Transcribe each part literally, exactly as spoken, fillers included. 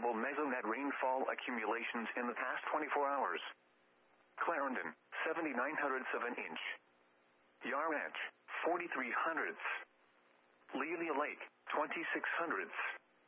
possible mesonet rainfall accumulations in the past twenty-four hours. Clarendon, seventy-nine hundredths of an inch. Yarranch, forty-three hundredths. Lelia Lake, twenty-six hundredths.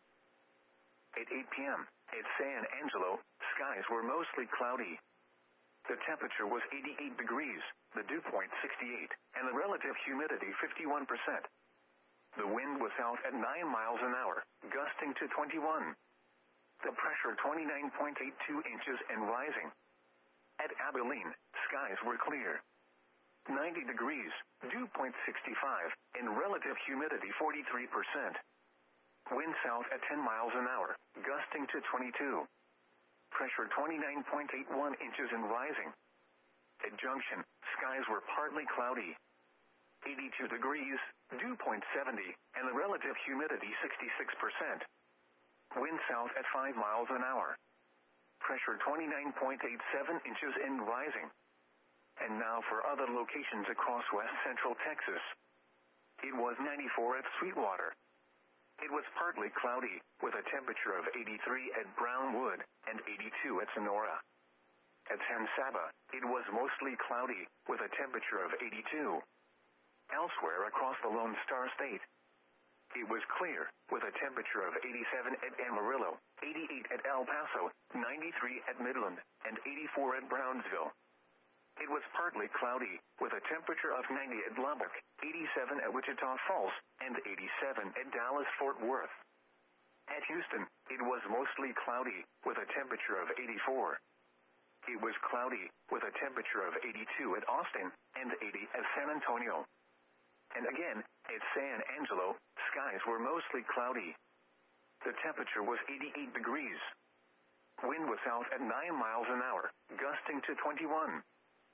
At eight p.m., at San Angelo, skies were mostly cloudy. The temperature was eighty-eight degrees, the dew point sixty-eight, and the relative humidity fifty-one percent. The wind was south at nine miles an hour, gusting to twenty-one. The pressure twenty-nine point eight two inches and rising. At Abilene, skies were clear. ninety degrees, dew point sixty-five, and relative humidity forty-three percent. Wind south at ten miles an hour, gusting to twenty-two. Pressure twenty-nine point eight one inches and rising. At Junction, skies were partly cloudy. eighty-two degrees, dew point seventy, and the relative humidity sixty-six percent. Wind south at five miles an hour. Pressure twenty-nine point eight seven inches and rising. And now for other locations across west central Texas. It was ninety-four at Sweetwater. It was partly cloudy, with a temperature of eighty-three at Brownwood and eighty-two at Sonora. At San Saba, it was mostly cloudy, with a temperature of eighty-two. Elsewhere across the Lone Star State, it was clear, with a temperature of eighty-seven at Amarillo, eighty-eight at El Paso, ninety-three at Midland, and eighty-four at Brownsville. It was partly cloudy, with a temperature of ninety at Lubbock, eighty-seven at Wichita Falls, and eighty-seven at Dallas-Fort Worth. At Houston, it was mostly cloudy, with a temperature of eighty-four. It was cloudy, with a temperature of eighty-two at Austin, and eighty at San Antonio. And again, at San Angelo, skies were mostly cloudy. The temperature was eighty-eight degrees. Wind was south at nine miles an hour, gusting to twenty-one.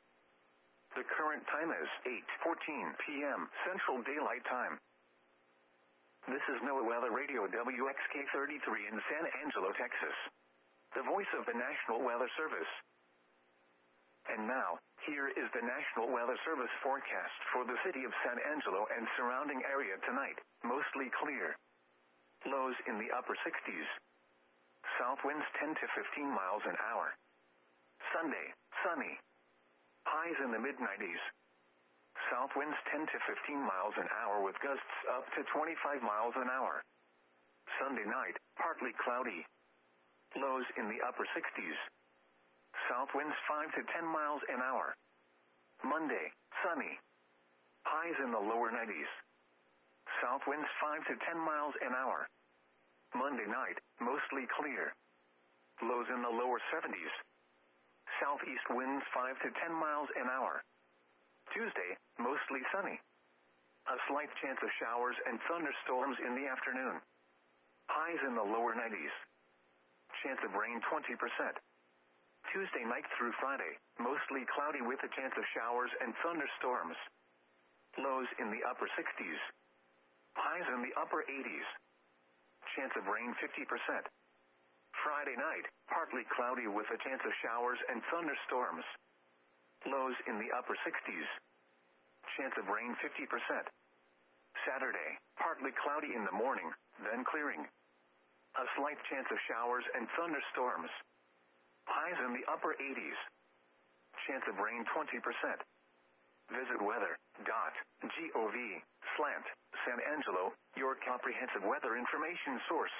The current time is eight fourteen p.m. Central Daylight Time. This is NOAA Weather Radio W X K thirty-three in San Angelo, Texas, the voice of the National Weather Service. And now, here is the National Weather Service forecast for the city of San Angelo and surrounding area tonight. Mostly clear. Lows in the upper sixties. South winds ten to fifteen miles an hour. Sunday, sunny. Highs in the mid nineties. South winds ten to fifteen miles an hour with gusts up to twenty-five miles an hour. Sunday night, partly cloudy. Lows in the upper sixties. South winds five to ten miles an hour. Monday, sunny. Highs in the lower nineties. South winds five to ten miles an hour. Monday night, mostly clear. Lows in the lower seventies. Southeast winds five to ten miles an hour. Tuesday, mostly sunny. A slight chance of showers and thunderstorms in the afternoon. Highs in the lower nineties. Chance of rain twenty percent. Tuesday night through Friday, mostly cloudy with a chance of showers and thunderstorms. Lows in the upper sixties. Highs in the upper eighties. Chance of rain fifty percent. Friday night, partly cloudy with a chance of showers and thunderstorms. Lows in the upper sixties. Chance of rain fifty percent. Saturday, partly cloudy in the morning, then clearing. A slight chance of showers and thunderstorms. Highs in the upper eighties. Chance of rain twenty percent. Visit weather dot gov slant San Angelo, your comprehensive weather information source.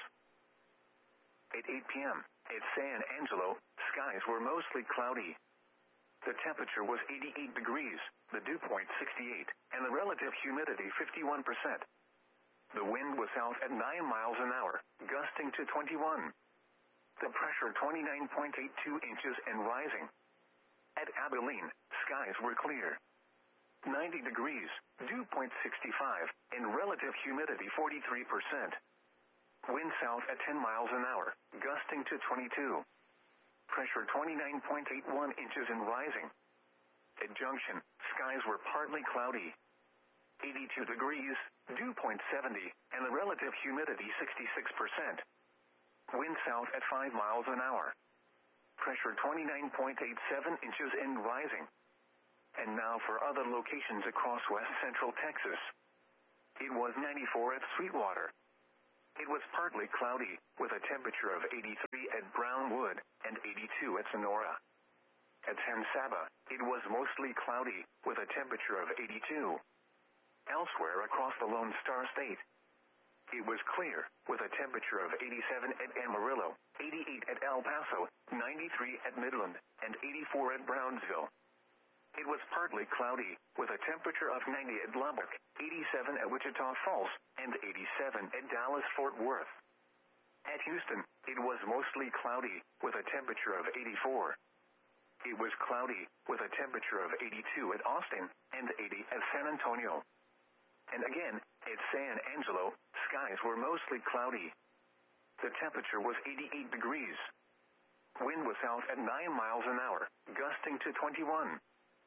At eight p.m., at San Angelo, skies were mostly cloudy. The temperature was eighty-eight degrees, the dew point sixty-eight, and the relative humidity fifty-one percent. The wind was south at nine miles an hour, gusting to twenty-one. The pressure twenty-nine point eight two inches and rising. At Abilene, skies were clear. ninety degrees, dew point sixty-five, and relative humidity forty-three percent. Wind south at ten miles an hour, gusting to twenty-two. Pressure twenty-nine point eight one inches and rising. At Junction, skies were partly cloudy. eighty-two degrees, dew point seventy, and the relative humidity sixty-six percent. Wind south at five miles an hour. Pressure twenty-nine point eight seven inches and rising. And now for other locations across west central Texas. It was ninety-four at Sweetwater. it was partly cloudy, with a temperature of eighty-three at Brownwood and eighty-two at Sonora. At San Saba, it was mostly cloudy, with a temperature of eighty-two. Elsewhere across the Lone Star State, it was clear, with a temperature of eighty-seven at Amarillo, eighty-eight at El Paso, ninety-three at Midland, and eighty-four at Brownsville. It was partly cloudy, with a temperature of ninety at Lubbock, eighty-seven at Wichita Falls, and eighty-seven at Dallas-Fort Worth. At Houston, it was mostly cloudy, with a temperature of eighty-four. It was cloudy, with a temperature of eighty-two at Austin, and eighty at San Antonio. And again, at San Angelo, skies were mostly cloudy. The temperature was eighty-eight degrees. Wind was south at nine miles an hour, gusting to twenty-one.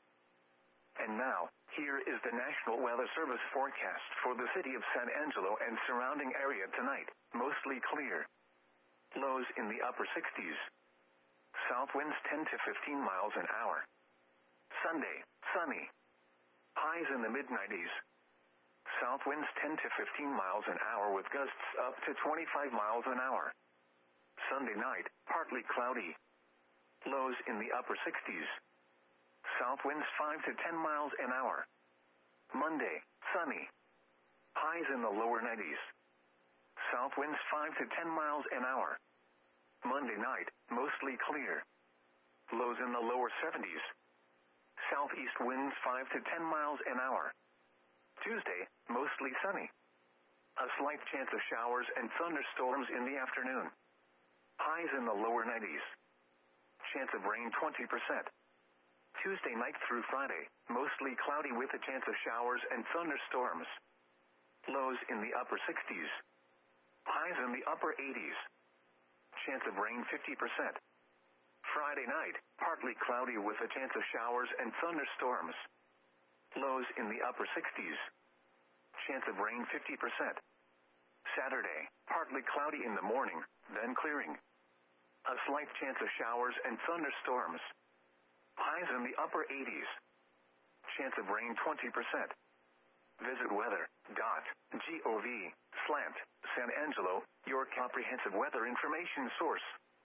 And now, here is the National Weather Service forecast for the city of San Angelo and surrounding area tonight. Mostly clear. Lows in the upper sixties. South winds ten to fifteen miles an hour. Sunday, sunny. Highs in the mid nineties. South winds ten to fifteen miles an hour with gusts up to twenty-five miles an hour. Sunday night, partly cloudy. Lows in the upper sixties. South winds five to ten miles an hour. Monday, sunny. Highs in the lower nineties. South winds five to ten miles an hour. Monday night, mostly clear. Lows in the lower seventies. Southeast winds five to ten miles an hour. Tuesday, mostly sunny. A slight chance of showers and thunderstorms in the afternoon. Highs in the lower nineties. Chance of rain twenty percent. Tuesday night through Friday, mostly cloudy with a chance of showers and thunderstorms. Lows in the upper sixties. Highs in the upper eighties. Chance of rain fifty percent. Friday night, partly cloudy with a chance of showers and thunderstorms. Lows in the upper sixties. Chance of rain fifty percent. Saturday, partly cloudy in the morning, then clearing. A slight chance of showers and thunderstorms. Highs in the upper eighties. Chance of rain twenty percent. Visit weather dot gov slash San Angelo, your comprehensive weather information source.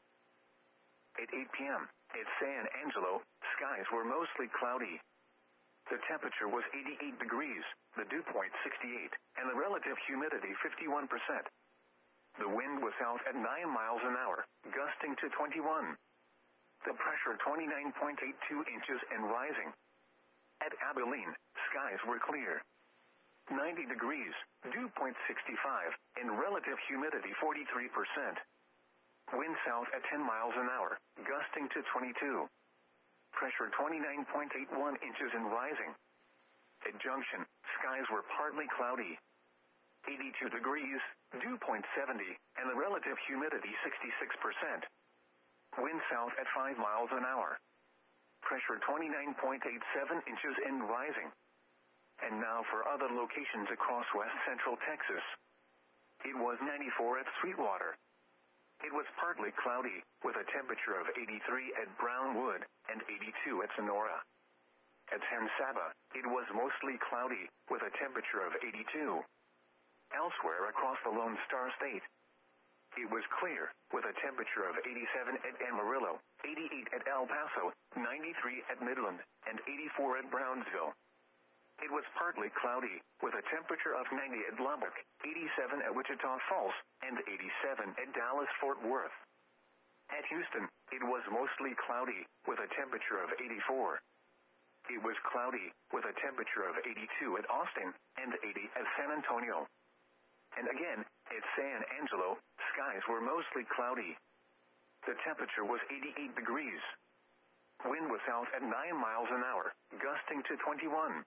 At eight p.m., at San Angelo, skies were mostly cloudy. The temperature was eighty-eight degrees, the dew point sixty-eight, and the relative humidity fifty-one percent. The wind was south at nine miles an hour, gusting to twenty-one. The pressure twenty-nine point eight two inches and rising. At Abilene, skies were clear. ninety degrees, dew point sixty-five, and relative humidity forty-three percent. Wind south at ten miles an hour, gusting to twenty-two. Pressure twenty-nine point eight one inches and rising. At Junction, skies were partly cloudy. eighty-two degrees, dew point seventy, and the relative humidity sixty-six percent. Wind south at five miles an hour. Pressure twenty-nine point eight seven inches and rising. And now for other locations across west central Texas. It was ninety-four at Sweetwater. It was partly cloudy, with a temperature of eighty-three at Brownwood and eighty-two at Sonora. At San Saba, it was mostly cloudy, with a temperature of eighty-two. Elsewhere across the Lone Star State, it was clear, with a temperature of eighty-seven at Amarillo, eighty-eight at El Paso, ninety-three at Midland, and eighty-four at Brownsville. It was partly cloudy, with a temperature of ninety at Lubbock, eighty-seven at Wichita Falls, and eighty-seven at Dallas-Fort Worth. At Houston, it was mostly cloudy, with a temperature of eighty-four. It was cloudy, with a temperature of eighty-two at Austin, and eighty at San Antonio. And again, at San Angelo, skies were mostly cloudy. The temperature was eighty-eight degrees. Wind was south at nine miles an hour, gusting to twenty-one.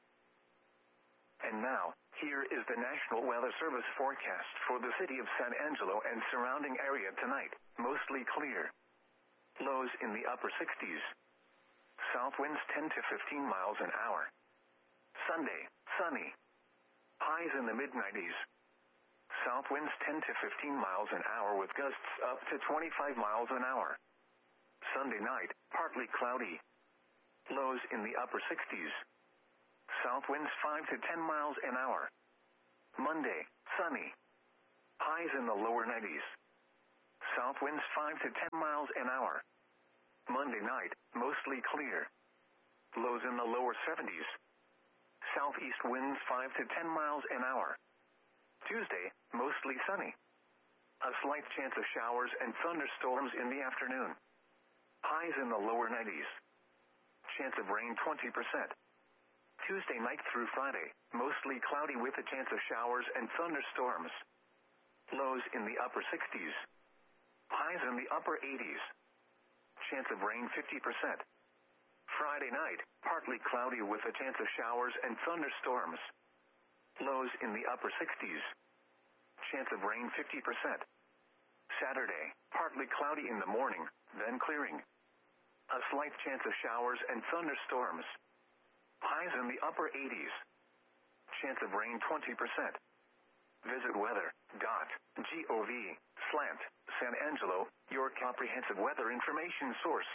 And now, here is the National Weather Service forecast for the city of San Angelo and surrounding area tonight. Mostly clear. Lows in the upper sixties. South winds ten to fifteen miles an hour. Sunday, sunny. Highs in the mid nineties. South winds ten to fifteen miles an hour with gusts up to twenty-five miles an hour. Sunday night, partly cloudy. Lows in the upper sixties. South winds five to ten miles an hour. Monday, sunny. Highs in the lower nineties. South winds five to ten miles an hour. Monday night, mostly clear. Lows in the lower seventies. Southeast winds five to ten miles an hour. Tuesday, mostly sunny. A slight chance of showers and thunderstorms in the afternoon. Highs in the lower nineties. Chance of rain twenty percent. Tuesday night through Friday, mostly cloudy with a chance of showers and thunderstorms. Lows in the upper sixties. Highs in the upper eighties. Chance of rain fifty percent. Friday night, partly cloudy with a chance of showers and thunderstorms. Lows in the upper sixties. Chance of rain fifty percent. Saturday, partly cloudy in the morning, then clearing. A slight chance of showers and thunderstorms. Highs in the upper eighties. Chance of rain twenty percent. Visit weather dot gov slash San Angelo, your comprehensive weather information source.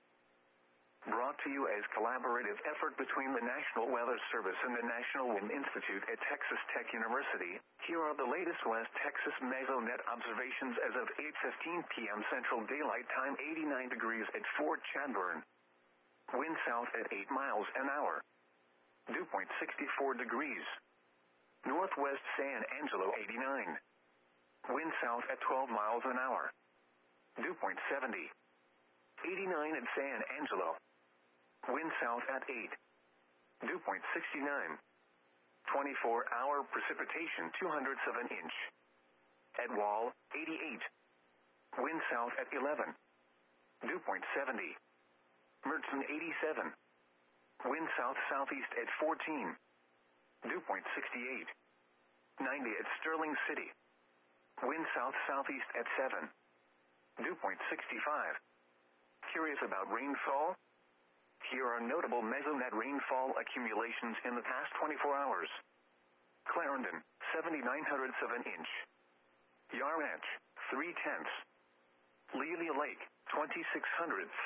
Brought to you as collaborative effort between the National Weather Service and the National Wind Institute at Texas Tech University. Here are the latest West Texas mesonet observations as of eight fifteen p.m. Central Daylight Time. Eighty-nine degrees at Fort Chadbourne. Wind south at eight miles an hour. Dew point sixty-four degrees. Northwest San Angelo eighty-nine. Wind south at twelve miles an hour. Dew point seventy. eighty-nine at San Angelo. Wind south at eight. Dew point sixty-nine. twenty-four hour precipitation two hundredths of an inch. At Wall, eighty-eight. Wind south at eleven. Dew point seventy. Mertzen eighty-seven. Wind south-southeast at fourteen. Dew point sixty-eight. ninety at Sterling City. Wind south-southeast at seven. Dew point sixty-five. Curious about rainfall? Here are notable mesonet rainfall accumulations in the past twenty-four hours. Clarendon, seventy-nine hundredths of an inch. Yar Ranch, three tenths. Lelia Lake, twenty-six hundredths.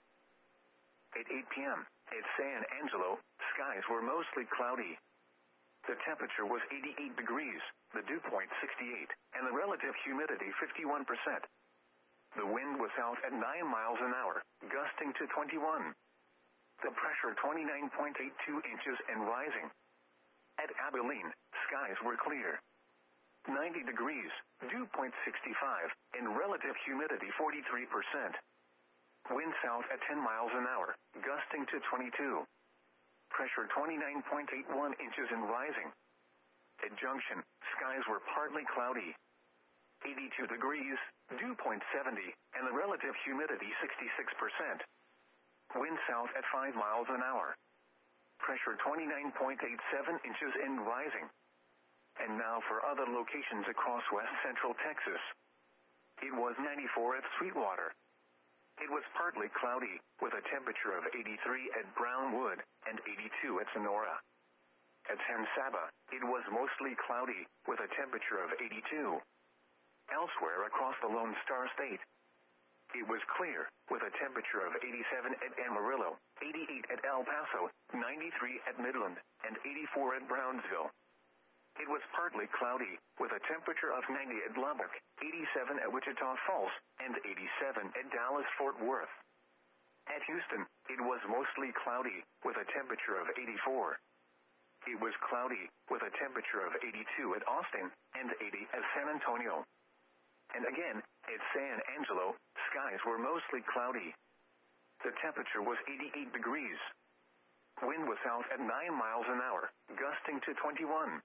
At eight p.m., at San Angelo, skies were mostly cloudy. The temperature was eighty-eight degrees, the dew point sixty-eight, and the relative humidity fifty-one percent. The wind was south at nine miles an hour, gusting to twenty-one. The pressure twenty-nine point eight two inches and rising. At Abilene, skies were clear. ninety degrees, dew point sixty-five, and relative humidity forty-three percent. Wind south at ten miles an hour, gusting to twenty-two. Pressure twenty-nine point eight one inches and rising. At Junction, skies were partly cloudy. eighty-two degrees, dew point seventy, and the relative humidity sixty-six percent. Wind south at five miles an hour. Pressure twenty-nine point eight seven inches and rising. And now for other locations across west central Texas. It was ninety-four at Sweetwater. It was partly cloudy, with a temperature of eighty-three at Brownwood, and eighty-two at Sonora. At San Saba, it was mostly cloudy, with a temperature of eighty-two. Elsewhere across the Lone Star State, it was clear, with a temperature of eighty-seven at Amarillo, eighty-eight at El Paso, ninety-three at Midland, and eighty-four at Brownsville. It was partly cloudy, with a temperature of ninety at Lubbock, eighty-seven at Wichita Falls, and eighty-seven at Dallas-Fort Worth. At Houston, it was mostly cloudy, with a temperature of eighty-four. It was cloudy, with a temperature of eighty-two at Austin, and eighty at San Antonio. And again, at San Angelo, skies were mostly cloudy. The temperature was eighty-eight degrees. Wind was south at nine miles an hour, gusting to twenty-one.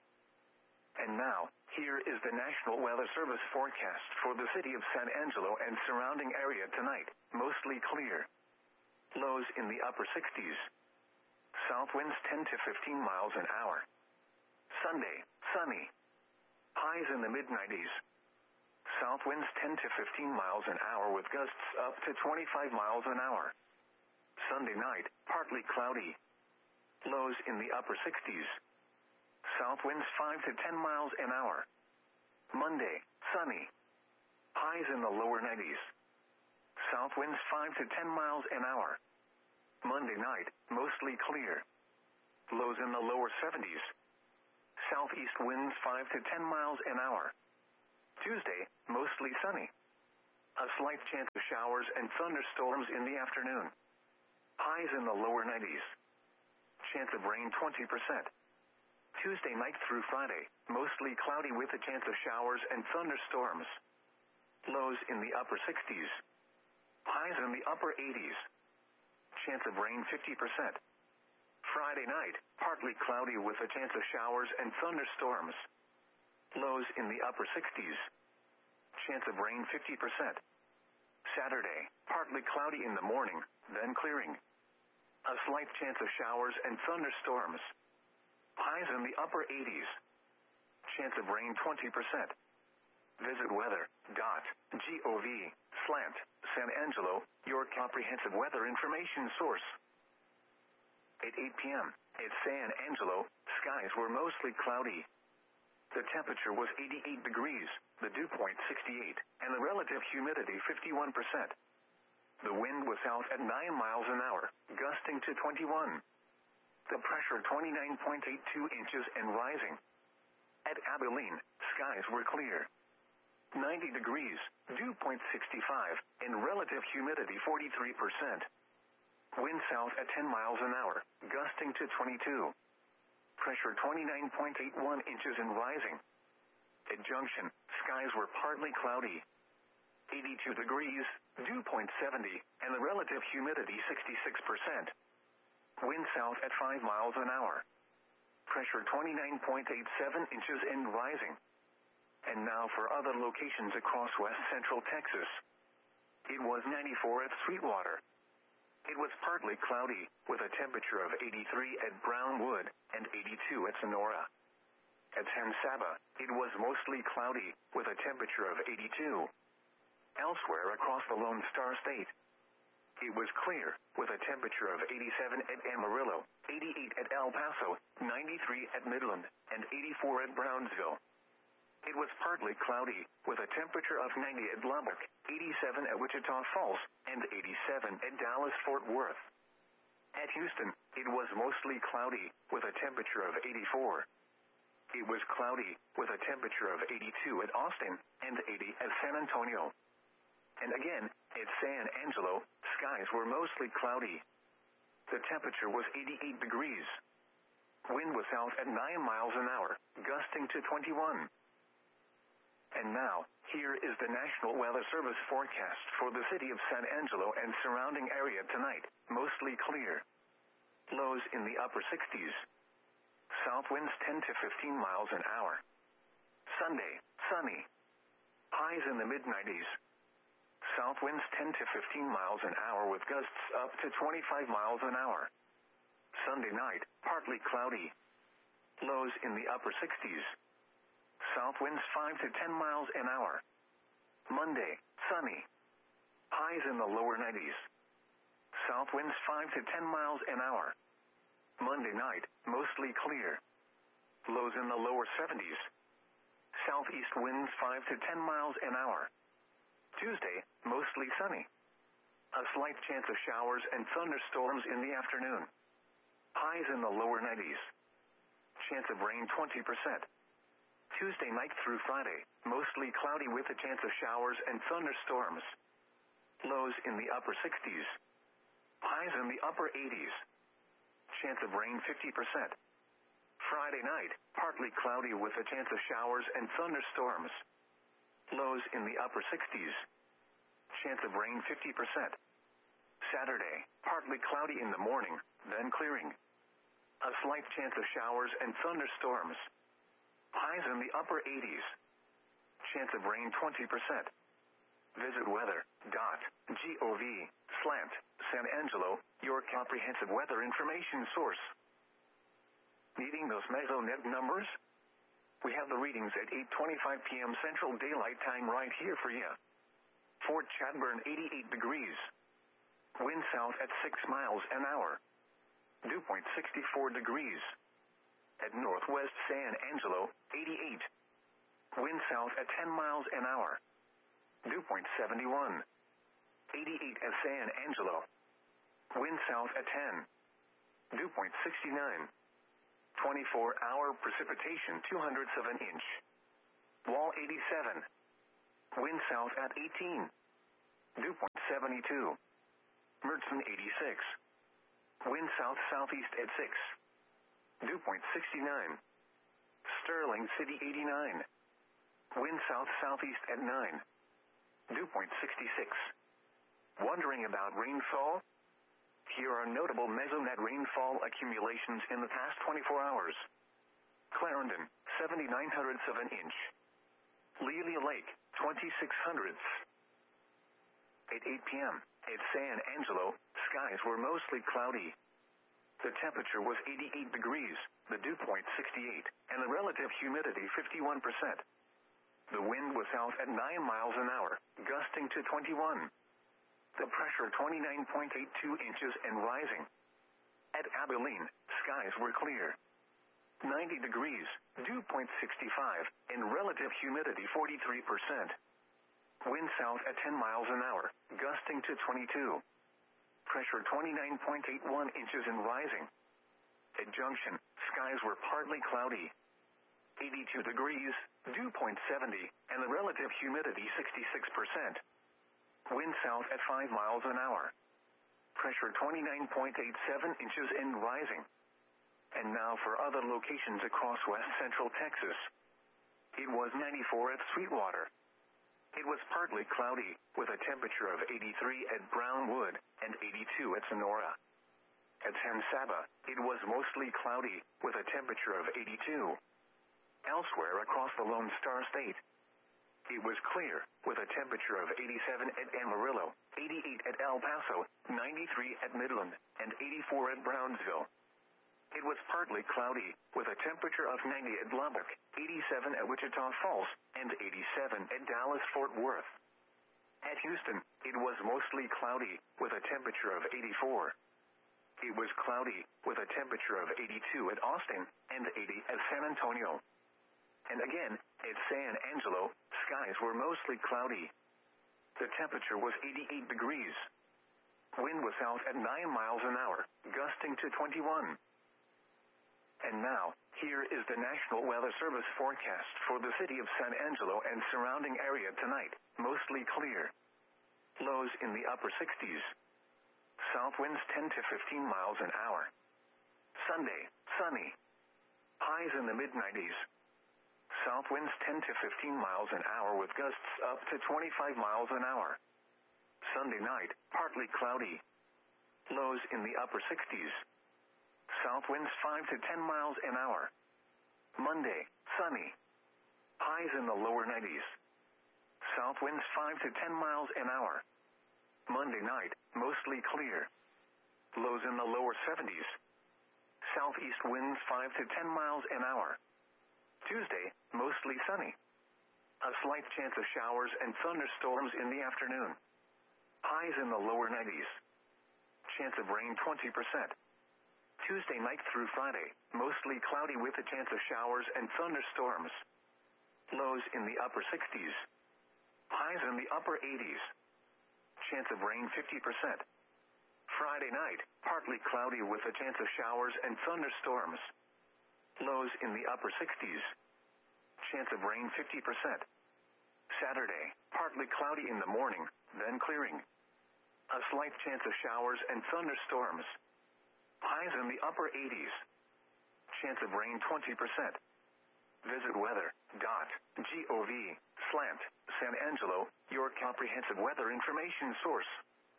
And now, here is the National Weather Service forecast for the city of San Angelo and surrounding area tonight, mostly clear. Lows in the upper sixties. South winds ten to fifteen miles an hour. Sunday, sunny. Highs in the mid nineties. South winds ten to fifteen miles an hour with gusts up to twenty-five miles an hour. Sunday night, partly cloudy. Lows in the upper sixties. South winds five to ten miles an hour. Monday, sunny. Highs in the lower nineties. South winds five to ten miles an hour. Monday night, mostly clear. Lows in the lower seventies. Southeast winds five to ten miles an hour. Tuesday, mostly sunny. A slight chance of showers and thunderstorms in the afternoon. Highs in the lower nineties. Chance of rain twenty percent. Tuesday night through Friday, mostly cloudy with a chance of showers and thunderstorms. Lows in the upper sixties. Highs in the upper eighties. Chance of rain fifty percent. Friday night, partly cloudy with a chance of showers and thunderstorms. Lows in the upper sixties. Chance of rain fifty percent. Saturday, partly cloudy in the morning, then clearing. A slight chance of showers and thunderstorms. Highs in the upper eighties. Chance of rain twenty percent. Visit weather dot gov slant San Angelo, your comprehensive weather information source. At eight p.m. at San Angelo, skies were mostly cloudy. The temperature was eighty-eight degrees, the dew point sixty-eight, and the relative humidity fifty-one percent. The wind was south at nine miles an hour, gusting to twenty-one. The pressure twenty-nine point eight two inches and rising. At Abilene, skies were clear. ninety degrees, dew point sixty-five, and relative humidity forty-three percent. Wind south at ten miles an hour, gusting to twenty-two. Pressure twenty-nine point eight one inches and rising. At Junction, skies were partly cloudy. eighty-two degrees, dew point seventy, and the relative humidity sixty-six percent. Wind south at five miles an hour. Pressure twenty-nine point eight seven inches and rising. And now for other locations across west central Texas. It was ninety-four at Sweetwater. It was partly cloudy, with a temperature of eighty-three at Brownwood and eighty-two at Sonora. At San Saba, it was mostly cloudy, with a temperature of eighty-two. Elsewhere across the Lone Star State, it was clear, with a temperature of eighty-seven at Amarillo, eighty-eight at El Paso, ninety-three at Midland, and eighty-four at Brownsville. It was partly cloudy, with a temperature of ninety at Lubbock, eighty-seven at Wichita Falls, and eighty-seven at Dallas-Fort Worth. At Houston, it was mostly cloudy, with a temperature of eighty-four. It was cloudy, with a temperature of eighty-two at Austin, and eighty at San Antonio. And again, at San Angelo, skies were mostly cloudy. The temperature was eighty-eight degrees. Wind was south at nine miles an hour, gusting to twenty-one. And now, here is the National Weather Service forecast for the city of San Angelo and surrounding area tonight, mostly clear. Lows in the upper sixties. South winds ten to fifteen miles an hour. Sunday, sunny. Highs in the mid nineties. South winds ten to fifteen miles an hour with gusts up to twenty-five miles an hour. Sunday night, partly cloudy. Lows in the upper sixties. South winds five to ten miles an hour. Monday, sunny. Highs in the lower nineties. South winds five to ten miles an hour. Monday night, mostly clear. Lows in the lower seventies. Southeast winds five to ten miles an hour. Tuesday, mostly sunny. A slight chance of showers and thunderstorms in the afternoon. Highs in the lower nineties. Chance of rain twenty percent. Tuesday night through Friday, mostly cloudy with a chance of showers and thunderstorms. Lows in the upper sixties. Highs in the upper eighties. Chance of rain fifty percent. Friday night, partly cloudy with a chance of showers and thunderstorms. Lows in the upper sixties. Chance of rain fifty percent. Saturday, partly cloudy in the morning, then clearing. A slight chance of showers and thunderstorms. Highs in the upper eighties. Chance of rain twenty percent. Visit weather dot gov slant San Angelo, your comprehensive weather information source. Needing those Mesonet numbers? We have the readings at eight twenty-five p.m. Central Daylight Time right here for you. Fort Chadbourne, eighty-eight degrees. Wind south at six miles an hour. Dew point sixty-four degrees. At Northwest San Angelo, eighty-eight. Wind south at ten miles an hour. Dew point seventy-one. eighty-eight at San Angelo. Wind south at ten. Dew point sixty-nine. twenty-four hour precipitation two hundredths of an inch. Wall eighty-seven. Wind south at eighteen. Dew point seventy-two. Mertzen eighty-six. Wind south-southeast at six. Dew point sixty-nine. Sterling City eighty-nine. Wind south-southeast at nine. Dew point sixty-six. Wondering about rainfall? Here are notable mesonet rainfall accumulations in the past twenty-four hours. Clarendon, seventy-nine hundredths of an inch. Lelia Lake, twenty-six hundredths. At eight p.m., at San Angelo, skies were mostly cloudy. The temperature was eighty-eight degrees, the dew point sixty-eight, and the relative humidity fifty-one percent. The wind was south at nine miles an hour, gusting to twenty-one. The pressure twenty-nine point eight two inches and rising. At Abilene, skies were clear. ninety degrees, dew point sixty-five, and relative humidity forty-three percent. Wind south at ten miles an hour, gusting to twenty-two. Pressure twenty-nine point eight one inches and rising. At Junction, skies were partly cloudy. eighty-two degrees, dew point seventy, and the relative humidity sixty-six percent. Wind south at five miles an hour. Pressure twenty-nine point eight seven inches and rising. And now for other locations across west central Texas. It was ninety-four at Sweetwater. It was partly cloudy, with a temperature of eighty-three at Brownwood and eighty-two at Sonora. At San Saba, it was mostly cloudy, with a temperature of eighty-two. Elsewhere across the Lone Star State, it was clear, with a temperature of eighty-seven at Amarillo, eighty-eight at El Paso, ninety-three at Midland, and eighty-four at Brownsville. It was partly cloudy, with a temperature of ninety at Lubbock, eighty-seven at Wichita Falls, and eighty-seven at Dallas-Fort Worth. At Houston, it was mostly cloudy, with a temperature of eighty-four. It was cloudy, with a temperature of eighty-two at Austin, and eighty at San Antonio. And again, at San Angelo, skies were mostly cloudy. The temperature was eighty-eight degrees. Wind was south at nine miles an hour, gusting to twenty-one. And now, here is the National Weather Service forecast for the city of San Angelo and surrounding area tonight, mostly clear. Lows in the upper sixties. South winds ten to fifteen miles an hour. Sunday, sunny. Highs in the mid nineties. South winds ten to fifteen miles an hour with gusts up to twenty-five miles an hour. Sunday night, partly cloudy. Lows in the upper sixties. South winds five to ten miles an hour. Monday, sunny. Highs in the lower nineties. South winds five to ten miles an hour. Monday night, mostly clear. Lows in the lower seventies. Southeast winds five to ten miles an hour. Tuesday, mostly sunny. A slight chance of showers and thunderstorms in the afternoon. Highs in the lower nineties. Chance of rain twenty percent. Tuesday night through Friday, mostly cloudy with a chance of showers and thunderstorms. Lows in the upper sixties. Highs in the upper eighties. Chance of rain fifty percent. Friday night, partly cloudy with a chance of showers and thunderstorms. Lows in the upper sixties. Chance of rain fifty percent. Saturday, partly cloudy in the morning, then clearing. A slight chance of showers and thunderstorms. Highs in the upper eighties. Chance of rain twenty percent. Visit weather dot gov slash San Angelo, your comprehensive weather information source.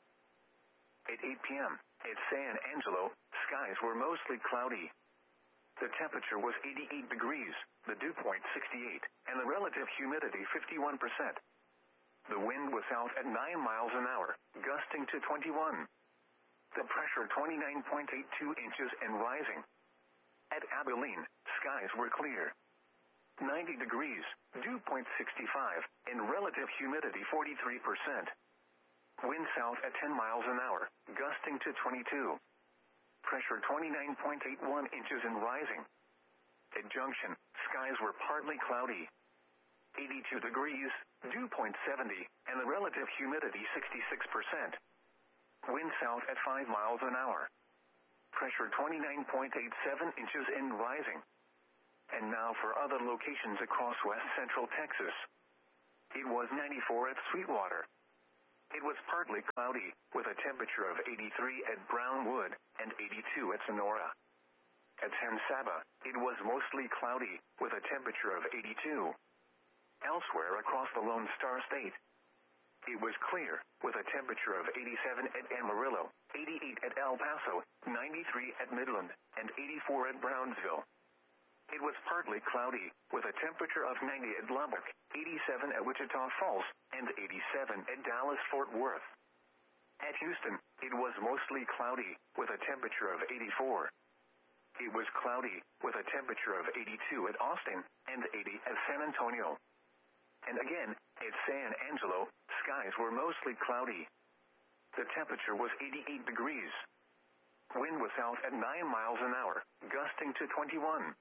At eight p.m., at San Angelo, skies were mostly cloudy. The temperature was eighty-eight degrees, the dew point sixty-eight, and the relative humidity fifty-one percent. The wind was south at nine miles an hour, gusting to twenty-one. The pressure twenty-nine point eight two inches and rising. At Abilene, skies were clear. ninety degrees, dew point sixty-five, and relative humidity forty-three percent. Wind south at ten miles an hour, gusting to twenty-two. Pressure twenty-nine point eight one inches and rising. At Junction, skies were partly cloudy. eighty-two degrees, dew point seventy, and the relative humidity sixty-six percent. Wind south at five miles an hour. Pressure twenty-nine point eight seven inches and rising. And now for other locations across west central Texas. It was ninety-four at Sweetwater. It was partly cloudy, with a temperature of eighty-three at Brownwood and eighty-two at Sonora. At San Saba, it was mostly cloudy, with a temperature of eighty-two. Elsewhere across the Lone Star State, it was clear, with a temperature of eighty-seven at Amarillo, eighty-eight at El Paso, ninety-three at Midland, and eighty-four at Brownsville. It was partly cloudy, with a temperature of ninety at Lubbock, eighty-seven at Wichita Falls, and eighty-seven at Dallas-Fort Worth. At Houston, it was mostly cloudy, with a temperature of eighty-four. It was cloudy, with a temperature of eighty-two at Austin, and eighty at San Antonio. And again, at San Angelo, skies were mostly cloudy. The temperature was eighty-eight degrees. Wind was south at nine miles an hour, gusting to twenty-one.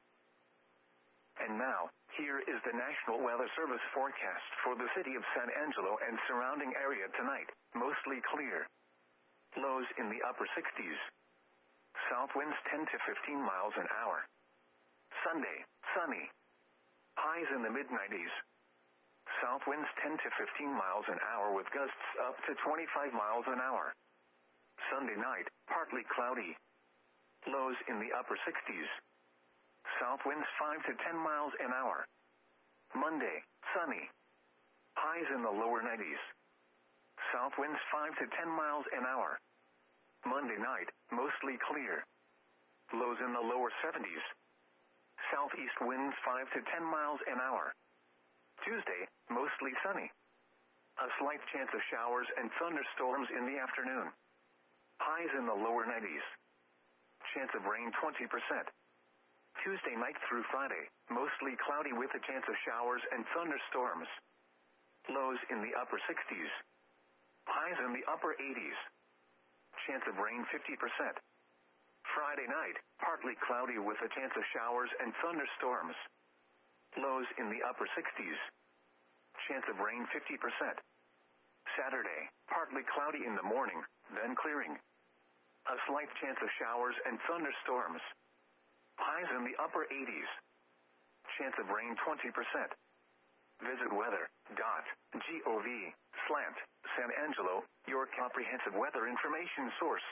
And now, here is the National Weather Service forecast for the city of San Angelo and surrounding area tonight. Mostly clear. Lows in the upper sixties. South winds ten to fifteen miles an hour. Sunday, sunny. Highs in the mid nineties. South winds ten to fifteen miles an hour with gusts up to twenty-five miles an hour. Sunday night, partly cloudy. Lows in the upper sixties. South winds five to ten miles an hour. Monday, sunny. Highs in the lower nineties. South winds five to ten miles an hour. Monday night, mostly clear. Lows in the lower seventies. Southeast winds five to ten miles an hour. Tuesday, mostly sunny. A slight chance of showers and thunderstorms in the afternoon. Highs in the lower nineties. Chance of rain twenty percent. Tuesday night through Friday, mostly cloudy with a chance of showers and thunderstorms. Lows in the upper sixties. Highs in the upper eighties. Chance of rain fifty percent. Friday night, partly cloudy with a chance of showers and thunderstorms. Lows in the upper sixties. Chance of rain fifty percent. Saturday, partly cloudy in the morning, then clearing. A slight chance of showers and thunderstorms. Highs in the upper eighties. Chance of rain twenty percent. Visit weather dot gov slant San Angelo, your comprehensive weather information source.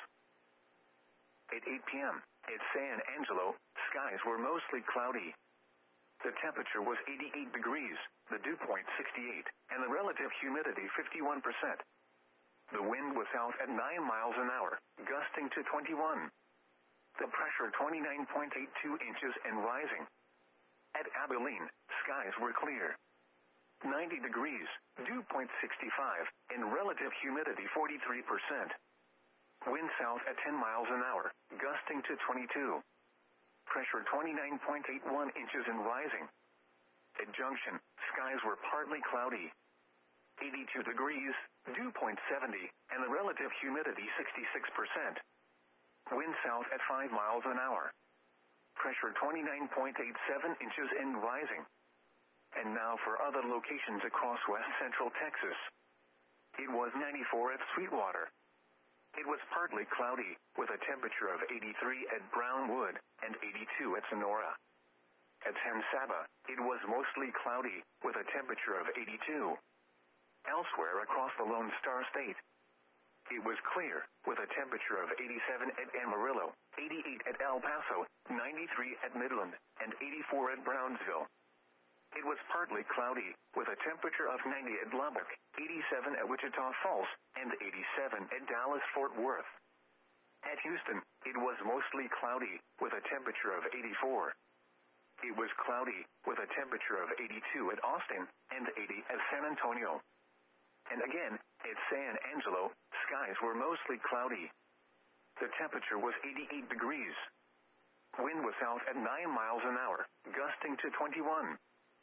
At eight p.m., at San Angelo, skies were mostly cloudy. The temperature was eighty-eight degrees, the dew point sixty-eight, and the relative humidity fifty-one percent. The wind was south at nine miles an hour, gusting to twenty-one. The pressure twenty-nine point eight two inches and rising. At Abilene, skies were clear. ninety degrees, dew point sixty-five, and relative humidity forty-three percent. Wind south at ten miles an hour, gusting to twenty-two. Pressure twenty-nine point eight one inches and rising. At Junction, skies were partly cloudy. eighty-two degrees, dew point seventy, and the relative humidity sixty-six percent. Wind south at five miles an hour. Pressure twenty-nine point eight seven inches and rising. And now for other locations across west central Texas. It was ninety-four at Sweetwater. It was partly cloudy, with a temperature of eighty-three at Brownwood and eighty-two at Sonora. At San Saba, it was mostly cloudy, with a temperature of eighty-two. Elsewhere across the Lone Star State, it was clear, with a temperature of eighty-seven at Amarillo, eighty-eight at El Paso, ninety-three at Midland, and eighty-four at Brownsville. It was partly cloudy, with a temperature of ninety at Lubbock, eighty-seven at Wichita Falls, and eighty-seven at Dallas-Fort Worth. At Houston, it was mostly cloudy, with a temperature of eighty-four. It was cloudy, with a temperature of eighty-two at Austin, and eighty at San Antonio. And again, at San Angelo, skies were mostly cloudy. The temperature was eighty-eight degrees. Wind was south at nine miles an hour, gusting to twenty-one.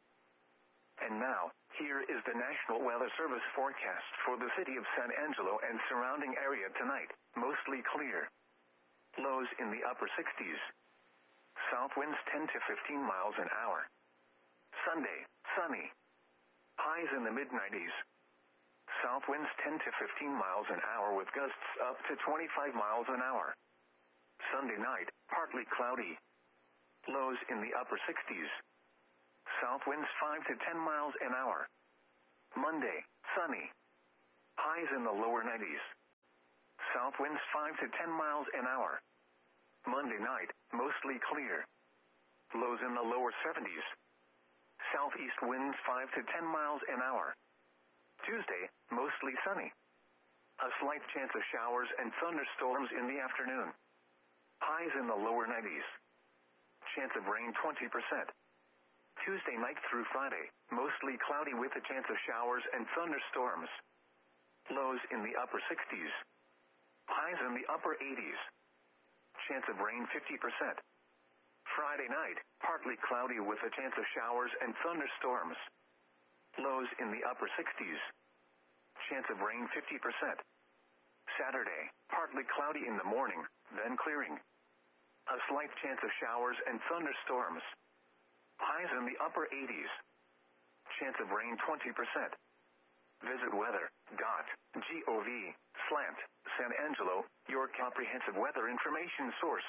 And now, here is the National Weather Service forecast for the city of San Angelo and surrounding area tonight. Mostly clear. Lows in the upper sixties. South winds ten to fifteen miles an hour. Sunday, sunny. Highs in the mid nineties. South winds ten to fifteen miles an hour with gusts up to twenty-five miles an hour. Sunday night, partly cloudy. Lows in the upper sixties. South winds five to ten miles an hour. Monday, sunny. Highs in the lower nineties. South winds five to ten miles an hour. Monday night, mostly clear. Lows in the lower seventies. Southeast winds five to ten miles an hour. Tuesday, mostly sunny. A slight chance of showers and thunderstorms in the afternoon. Highs in the lower nineties. Chance of rain twenty percent. Tuesday night through Friday, mostly cloudy with a chance of showers and thunderstorms. Lows in the upper sixties. Highs in the upper eighties. Chance of rain fifty percent. Friday night, partly cloudy with a chance of showers and thunderstorms. Lows in the upper sixties. Chance of rain fifty percent. Saturday, partly cloudy in the morning, then clearing. A slight chance of showers and thunderstorms. Highs in the upper eighties. Chance of rain twenty percent. Visit weather dot gov slant San Angelo, your comprehensive weather information source.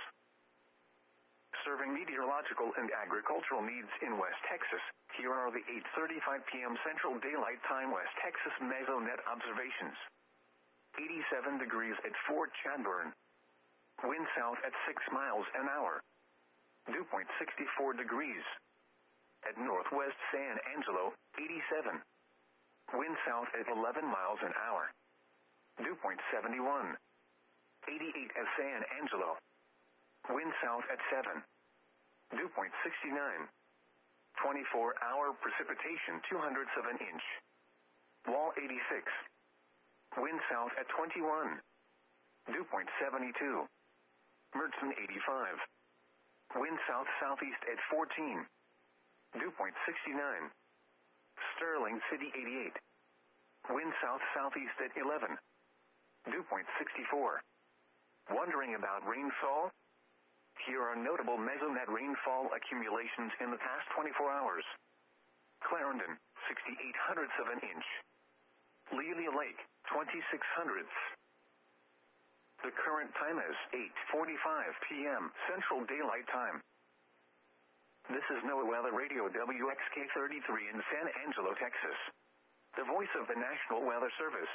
Serving meteorological and agricultural needs in West Texas, here are the eight thirty-five p.m. Central Daylight Time West Texas Mesonet observations. eighty-seven degrees at Fort Chadbourne. Wind south at six miles an hour. Dew point sixty-four degrees. At Northwest San Angelo, eighty-seven. Wind south at eleven miles an hour. Dew point seventy-one. eighty-eight at San Angelo. Wind south at seven. Dew point sixty-nine. twenty-four hour precipitation two hundredths of an inch. Wall eighty-six. Wind south at twenty-one. Dew point seventy-two. Mertzen eighty-five. Wind south-southeast at fourteen. Dew point sixty-nine. Sterling City eighty-eight. Wind south-southeast at eleven. Dew point sixty-four. Wondering about rainfall? Here are notable Mesonet rainfall accumulations in the past twenty-four hours. Clarendon, sixty-eight hundredths of an inch. Lelia Lake, twenty-six hundredths. The current time is eight forty-five p.m. Central Daylight Time. This is NOAA Weather Radio W X K thirty-three in San Angelo, Texas. The voice of the National Weather Service.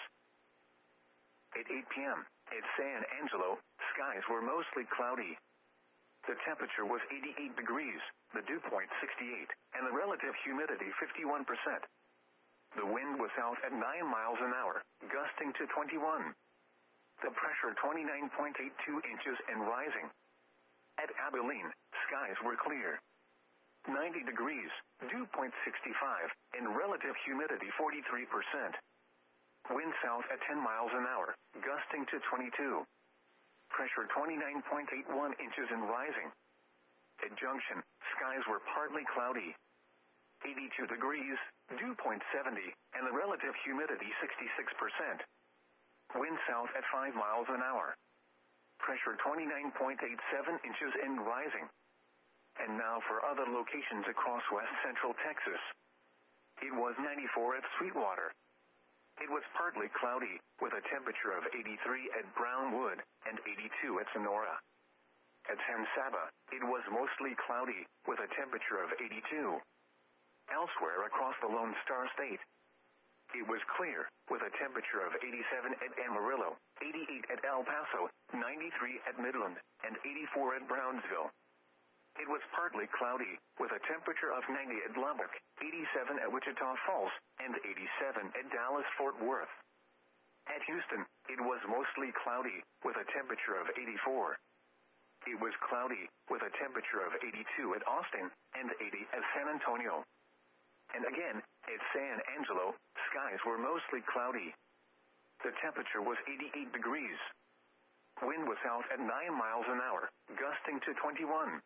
At eight p.m. at San Angelo, skies were mostly cloudy. The temperature was eighty-eight degrees, the dew point sixty-eight, and the relative humidity fifty-one percent. The wind was south at nine miles an hour, gusting to twenty-one. The pressure twenty-nine point eight two inches and rising. At Abilene, skies were clear. ninety degrees, dew point sixty-five, and relative humidity forty-three percent. Wind south at ten miles an hour, gusting to twenty-two. Pressure twenty-nine point eight one inches and rising. At Junction, skies were partly cloudy. eighty-two degrees, dew point seventy, and the relative humidity sixty-six percent. Wind south at five miles an hour. Pressure twenty-nine point eight seven inches and rising. And now for other locations across west central Texas. It was ninety-four at Sweetwater. It was partly cloudy, with a temperature of eighty-three at Brownwood and eighty-two at Sonora. At San Saba, it was mostly cloudy, with a temperature of eighty-two. Elsewhere across the Lone Star State, it was clear, with a temperature of eighty-seven at Amarillo, eighty-eight at El Paso, ninety-three at Midland, and eighty-four at Brownsville. It was partly cloudy, with a temperature of ninety at Lubbock, eighty-seven at Wichita Falls, and eighty-seven at Dallas-Fort Worth. At Houston, it was mostly cloudy, with a temperature of eighty-four. It was cloudy, with a temperature of eighty-two at Austin, and eighty at San Antonio. And again, at San Angelo, skies were mostly cloudy. The temperature was eighty-eight degrees. Wind was south at nine miles an hour, gusting to twenty-one.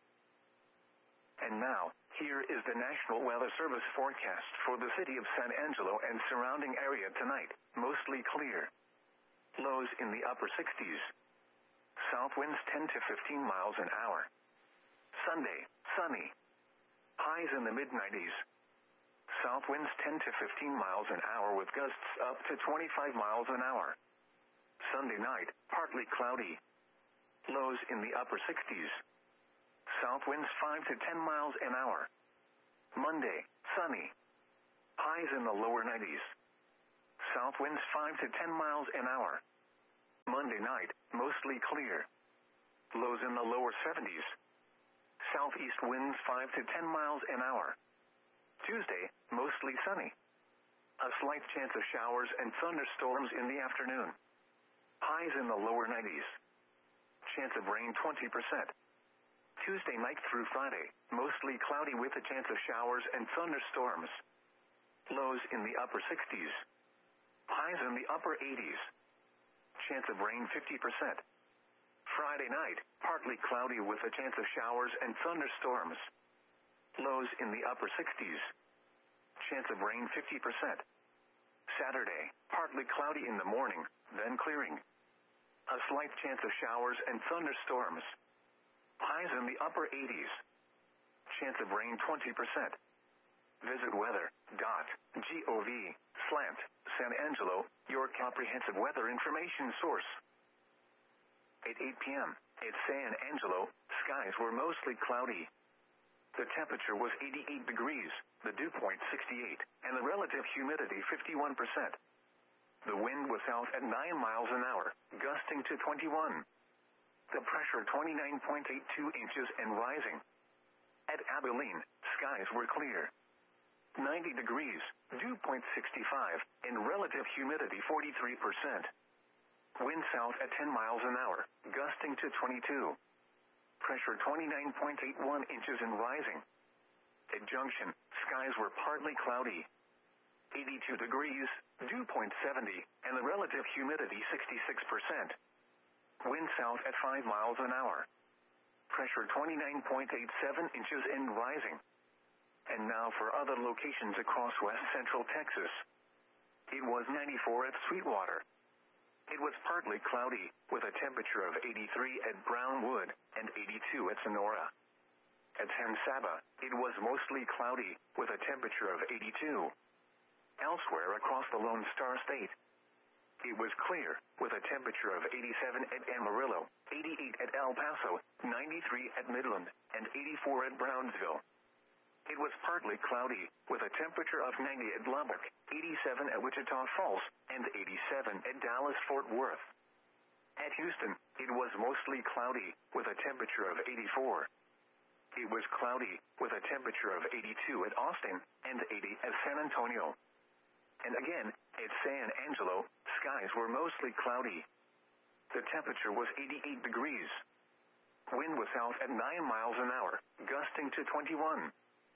And now, here is the National Weather Service forecast for the city of San Angelo and surrounding area tonight, mostly clear. Lows in the upper sixties. South winds ten to fifteen miles an hour. Sunday, sunny. Highs in the mid nineties. South winds ten to fifteen miles an hour with gusts up to twenty-five miles an hour. Sunday night, partly cloudy. Lows in the upper sixties. South winds five to ten miles an hour. Monday, sunny. Highs in the lower nineties. South winds five to ten miles an hour. Monday night, mostly clear. Lows in the lower seventies. Southeast winds five to ten miles an hour. Tuesday, mostly sunny. A slight chance of showers and thunderstorms in the afternoon. Highs in the lower nineties. Chance of rain twenty percent. Tuesday night through Friday, mostly cloudy with a chance of showers and thunderstorms. Lows in the upper sixties. Highs in the upper eighties. Chance of rain fifty percent. Friday night, partly cloudy with a chance of showers and thunderstorms. Lows in the upper sixties. Chance of rain fifty percent. Saturday, partly cloudy in the morning, then clearing. A slight chance of showers and thunderstorms. Highs in the upper eighties. Chance of rain twenty percent. Visit weather dot gov slant San Angelo, your comprehensive weather information source. At eight p.m. at San Angelo, skies were mostly cloudy. The temperature was eighty-eight degrees, the dew point sixty-eight, and the relative humidity fifty-one percent. The wind was south at nine miles an hour, gusting to twenty-one. The pressure twenty-nine point eight two inches and rising. At Abilene, skies were clear. ninety degrees, dew point sixty-five, and relative humidity forty-three percent. Wind south at ten miles an hour, gusting to twenty-two. Pressure twenty-nine point eight one inches and rising. At Junction, skies were partly cloudy. eighty-two degrees, dew point seventy, and the relative humidity sixty-six percent. Wind south at five miles an hour. Pressure twenty-nine point eight seven inches and rising. And now for other locations across west central Texas. It was ninety-four at Sweetwater. It was partly cloudy, with a temperature of eighty-three at Brownwood and eighty-two at Sonora. At San Saba, it was mostly cloudy, with a temperature of eighty-two. Elsewhere across the Lone Star State, it was clear, with a temperature of eighty-seven at Amarillo, eighty-eight at El Paso, ninety-three at Midland, and eighty-four at Brownsville. It was partly cloudy, with a temperature of ninety at Lubbock, eighty-seven at Wichita Falls, and eighty-seven at Dallas-Fort Worth. At Houston, it was mostly cloudy, with a temperature of eighty-four. It was cloudy, with a temperature of eighty-two at Austin, and eighty at San Antonio. And again, at San Angelo, skies were mostly cloudy. The temperature was eighty-eight degrees. Wind was south at nine miles an hour, gusting to twenty-one.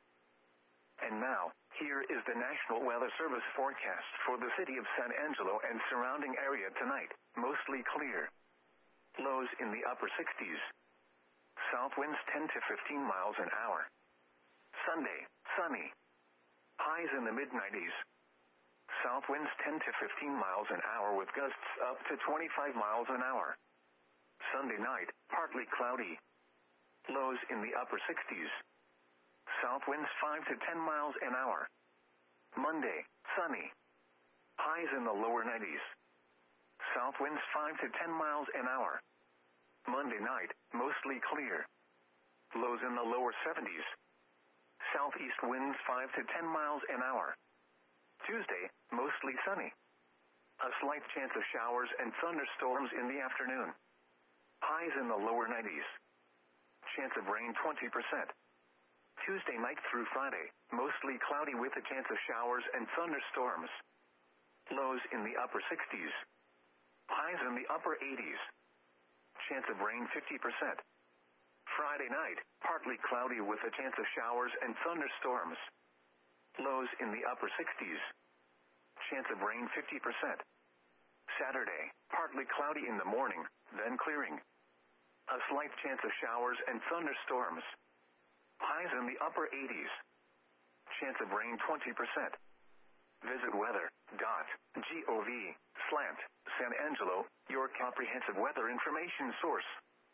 And now, here is the National Weather Service forecast for the city of San Angelo and surrounding area tonight, mostly clear. Lows in the upper sixties. South winds ten to fifteen miles an hour. Sunday, sunny. Highs in the mid nineties. South winds ten to fifteen miles an hour with gusts up to twenty-five miles an hour. Sunday night, partly cloudy. Lows in the upper sixties. South winds five to ten miles an hour. Monday, sunny. Highs in the lower nineties. South winds five to ten miles an hour. Monday night, mostly clear. Lows in the lower seventies. Southeast winds five to ten miles an hour. Tuesday, mostly sunny. A slight chance of showers and thunderstorms in the afternoon. Highs in the lower nineties. Chance of rain twenty percent. Tuesday night through Friday, mostly cloudy with a chance of showers and thunderstorms. Lows in the upper sixties. Highs in the upper eighties. Chance of rain fifty percent. Friday night, partly cloudy with a chance of showers and thunderstorms. Lows in the upper sixties. Chance of rain fifty percent. Saturday, partly cloudy in the morning, then clearing. A slight chance of showers and thunderstorms. Highs in the upper eighties. Chance of rain twenty percent. Visit weather dot gov slant San Angelo, your comprehensive weather information source.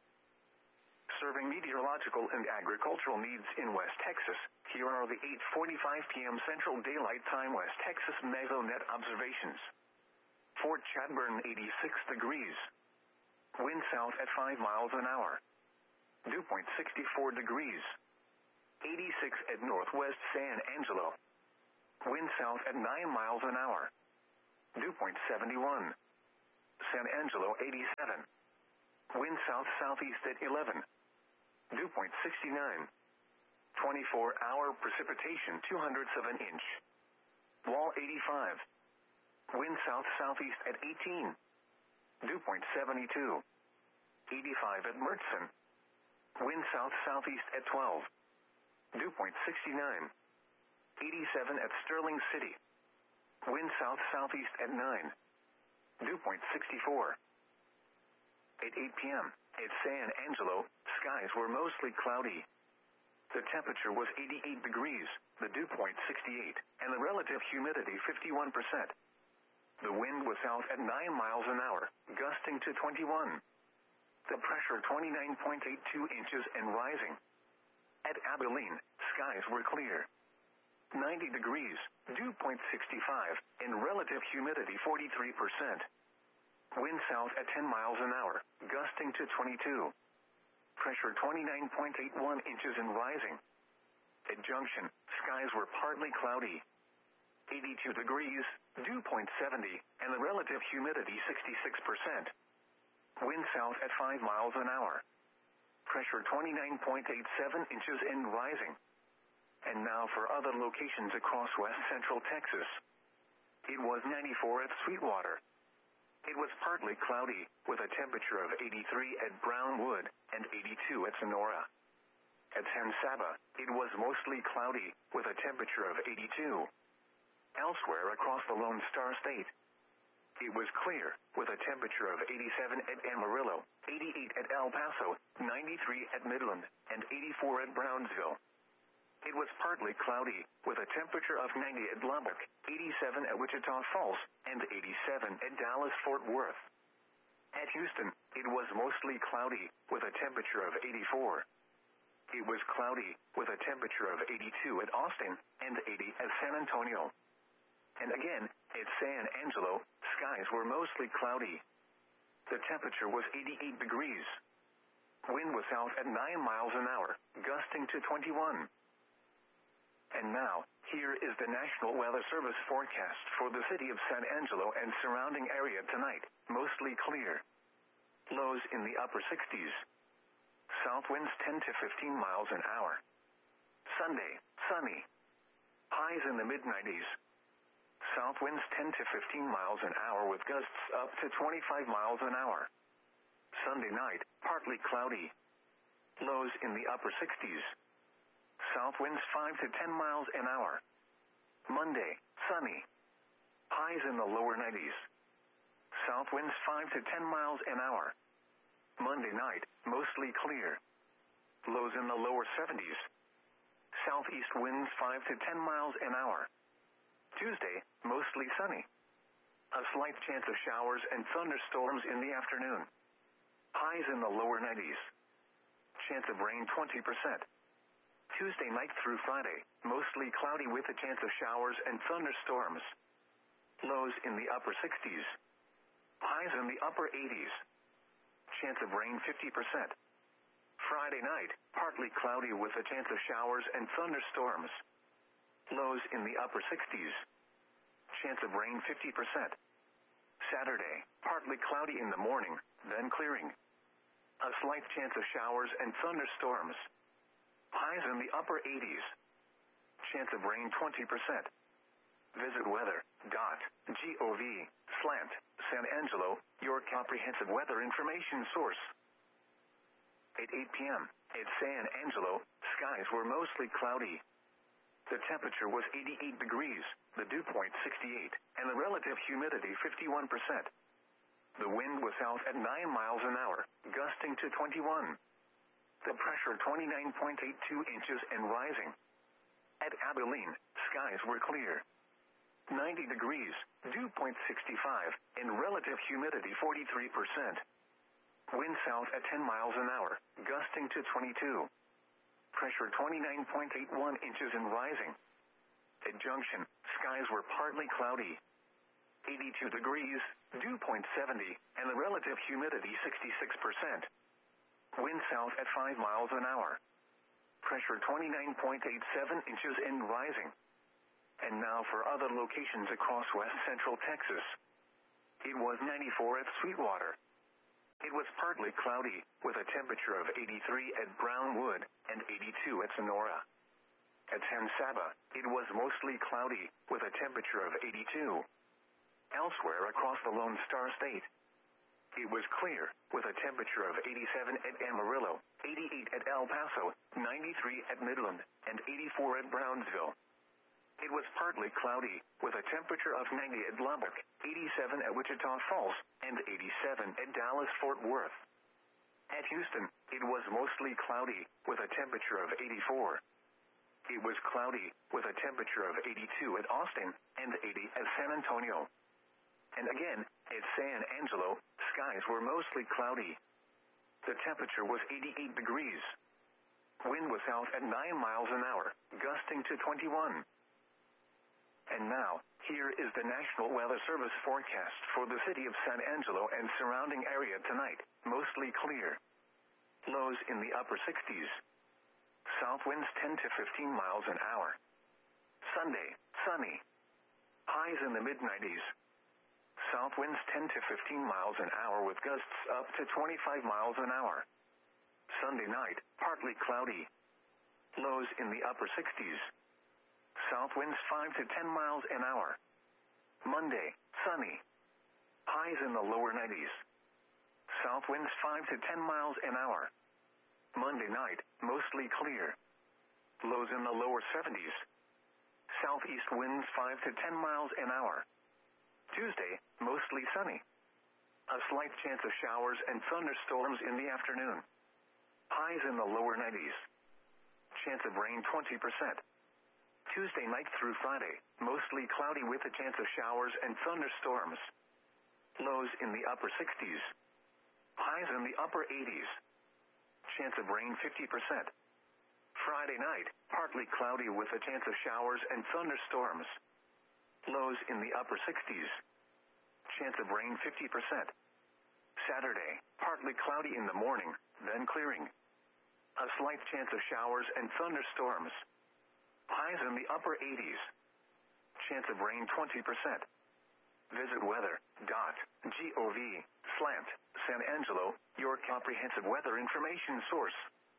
Serving meteorological and agricultural needs in West Texas, here are the eight forty-five p.m. Central Daylight Time West Texas Mesonet observations. Fort Chadbourne eighty-six degrees. Wind south at five miles an hour. Dew point sixty-four degrees. eighty-six at Northwest San Angelo. Wind south at nine miles an hour. Dew point seventy-one. San Angelo eighty-seven. Wind south-southeast at eleven. Dew point sixty-nine. twenty-four hour precipitation two hundredths of an inch. Wall eighty-five. Wind south-southeast at eighteen. Dew point seventy-two. eighty-five at Murchison. Wind south-southeast at twelve. Dew point sixty-nine. eighty-seven at Sterling City. Wind south-southeast at nine. Dew point sixty-four. At eight p.m. at San Angelo, skies were mostly cloudy. The temperature was eighty-eight degrees, the dew point sixty-eight, and the relative humidity fifty-one percent. The wind was south at nine miles an hour, gusting to twenty-one. The pressure twenty-nine point eight two inches and rising. At Abilene, skies were clear. ninety degrees, dew point sixty-five, and relative humidity forty-three percent. Wind south at ten miles an hour, gusting to twenty-two. Pressure twenty-nine point eight one inches and rising. At Junction, skies were partly cloudy. eighty-two degrees, dew point seventy, and the relative humidity sixty-six percent. Wind south at five miles an hour. Pressure twenty-nine point eight seven inches and rising. And now for other locations across west central Texas. It was ninety-four at Sweetwater. It was partly cloudy, with a temperature of eighty-three at Brownwood and eighty-two at Sonora. At San Saba, it was mostly cloudy, with a temperature of eighty-two. Elsewhere across the Lone Star State, it was clear, with a temperature of eighty-seven at Amarillo, eighty-eight at El Paso, ninety-three at Midland, and eighty-four at Brownsville. It was partly cloudy, with a temperature of ninety at Lubbock, eighty-seven at Wichita Falls, and eighty-seven at Dallas-Fort Worth. At Houston, it was mostly cloudy, with a temperature of eighty-four. It was cloudy, with a temperature of eighty-two at Austin, and eighty at San Antonio. And again, at San Angelo, skies were mostly cloudy. The temperature was eighty-eight degrees. Wind was south at nine miles an hour, gusting to twenty-one. And now, here is the National Weather Service forecast for the city of San Angelo and surrounding area tonight. Mostly clear. Lows in the upper sixties. South winds ten to fifteen miles an hour. Sunday, sunny. Highs in the mid nineties. South winds ten to fifteen miles an hour with gusts up to twenty-five miles an hour. Sunday night, partly cloudy. Lows in the upper sixties. South winds five to ten miles an hour. Monday, sunny. Highs in the lower nineties. South winds five to ten miles an hour. Monday night, mostly clear. Lows in the lower seventies. Southeast winds five to ten miles an hour. Tuesday, mostly sunny. A slight chance of showers and thunderstorms in the afternoon. Highs in the lower nineties. Chance of rain twenty percent. Tuesday night through Friday, mostly cloudy with a chance of showers and thunderstorms. Lows in the upper sixties. Highs in the upper eighties. Chance of rain fifty percent. Friday night, partly cloudy with a chance of showers and thunderstorms. Lows in the upper sixties. Chance of rain fifty percent. Saturday, partly cloudy in the morning, then clearing. A slight chance of showers and thunderstorms. Highs in the upper eighties. Chance of rain twenty percent. Visit weather dot gov slant San Angelo, your comprehensive weather information source. At eight p.m. at San Angelo, skies were mostly cloudy. The temperature was eighty-eight degrees, the dew point sixty-eight, and the relative humidity fifty-one percent. The wind was south at nine miles an hour, gusting to twenty-one. The pressure twenty-nine point eight two inches and rising. At Abilene, skies were clear. ninety degrees, dew point sixty-five, and relative humidity forty-three percent. Wind south at ten miles an hour, gusting to twenty-two. Pressure twenty-nine point eight one inches and rising. At Junction, skies were partly cloudy. eighty-two degrees, dew point seventy, and the relative humidity sixty-six percent. Wind south at five miles an hour. Pressure twenty-nine point eight seven inches and rising. And now for other locations across west central Texas. It was ninety-four at Sweetwater. It was partly cloudy, with a temperature of eighty-three at Brownwood and eighty-two at Sonora. At San Saba, it was mostly cloudy, with a temperature of eighty-two. Elsewhere across the Lone Star State, it was clear, with a temperature of eighty-seven at Amarillo, eighty-eight at El Paso, ninety-three at Midland, and eighty-four at Brownsville. It was partly cloudy, with a temperature of ninety at Lubbock, eighty-seven at Wichita Falls, and eighty-seven at Dallas-Fort Worth. At Houston, it was mostly cloudy, with a temperature of eighty-four. It was cloudy, with a temperature of eighty-two at Austin, and eighty at San Antonio. And again, at San Angelo, skies were mostly cloudy. The temperature was eighty-eight degrees. Wind was south at nine miles an hour, gusting to twenty-one. And now, here is the National Weather Service forecast for the city of San Angelo and surrounding area tonight. Mostly clear. Lows in the upper sixties. South winds ten to fifteen miles an hour. Sunday, sunny. Highs in the mid nineties. South winds ten to fifteen miles an hour with gusts up to twenty-five miles an hour. Sunday night, partly cloudy. Lows in the upper sixties. South winds five to ten miles an hour. Monday, sunny. Highs in the lower nineties. South winds five to ten miles an hour. Monday night, mostly clear. Lows in the lower seventies. Southeast winds five to ten miles an hour. Tuesday, mostly sunny. A slight chance of showers and thunderstorms in the afternoon. Highs in the lower nineties. Chance of rain twenty percent. Tuesday night through Friday, mostly cloudy with a chance of showers and thunderstorms. Lows in the upper sixties. Highs in the upper eighties. Chance of rain fifty percent. Friday night, partly cloudy with a chance of showers and thunderstorms. Lows in the upper sixties. Chance of rain fifty percent. Saturday, partly cloudy in the morning, then clearing. A slight chance of showers and thunderstorms. Highs in the upper eighties. Chance of rain twenty percent. Visit weather dot gov slash San Angelo, your comprehensive weather information source.